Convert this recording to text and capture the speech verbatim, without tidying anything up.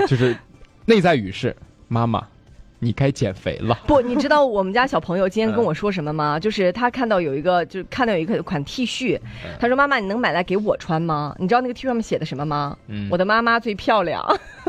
就是内在语是妈妈你该减肥了。 不，你知道我们家小朋友今天跟我说什么吗？就是他看到有一个，就是看到有一个款 T 恤，他说妈妈你能买来给我穿吗？你知道那个 T 恤上面写的什么吗？嗯，我的妈妈最漂亮。